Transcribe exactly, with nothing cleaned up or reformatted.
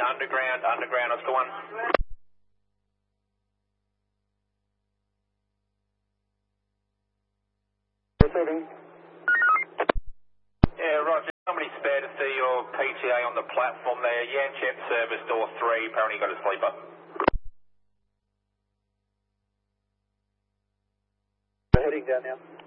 underground, underground, that's the one. Receiving. Yeah, Roger. Somebody spare to see your P T A on the platform there. Yanchep service door three, apparently got a sleeper. We're heading down now.